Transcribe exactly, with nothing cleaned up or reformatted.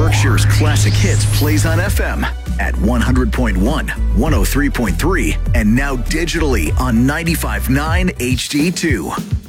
Berkshire's classic hits plays on F M at one hundred point one, one oh three point three, and now digitally on ninety-five point nine H D two.